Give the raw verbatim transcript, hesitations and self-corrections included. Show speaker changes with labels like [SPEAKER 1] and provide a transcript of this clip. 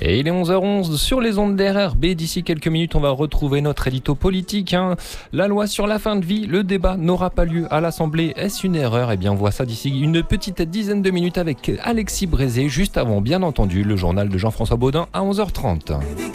[SPEAKER 1] Et il est onze heures onze sur les ondes d'R R B. D'ici quelques minutes, on va retrouver notre édito politique. Hein. La loi sur la fin de vie, le débat n'aura pas lieu à l'Assemblée. Est-ce une erreur ? Eh bien, on voit ça d'ici une petite dizaine de minutes avec Alexis Brézé, juste avant, bien entendu, le journal de Jean-François Baudin à onze heures trente.